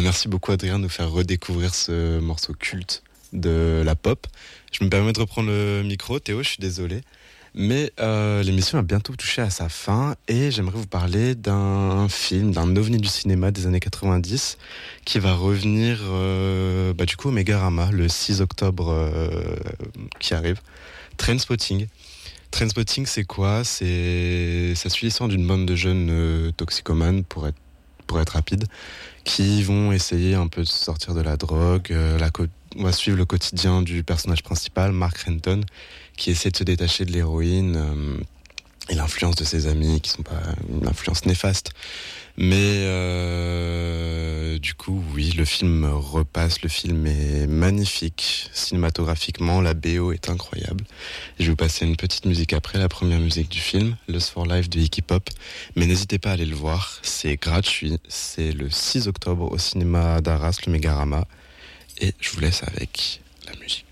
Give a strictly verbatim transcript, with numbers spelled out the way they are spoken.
Bah, merci beaucoup Adrien de nous faire redécouvrir ce morceau culte de la pop. Je me permets de reprendre le micro. Théo, je suis désolé. Mais euh, l'émission a bientôt touché à sa fin et j'aimerais vous parler d'un film, d'un ovni du cinéma des années quatre-vingt-dix qui va revenir euh, bah, du coup au Mégarama le six octobre euh, qui arrive. Trainspotting. Trainspotting, c'est quoi ? C'est ça suit l'histoire d'une bande de jeunes euh, toxicomanes, pour être pour être rapide, qui vont essayer un peu de sortir de la drogue. Euh, la co- on va suivre le quotidien du personnage principal, Mark Renton, qui essaie de se détacher de l'héroïne euh, et l'influence de ses amis, qui sont pas une influence néfaste. Mais euh, du coup, oui, le film repasse, le film est magnifique cinématographiquement, la B O est incroyable. Je vais vous passer une petite musique après, la première musique du film, Lust for Life de Iggy Pop. Mais n'hésitez pas à aller le voir, c'est gratuit, c'est le six octobre au cinéma d'Arras, le Mégarama. Et je vous laisse avec la musique.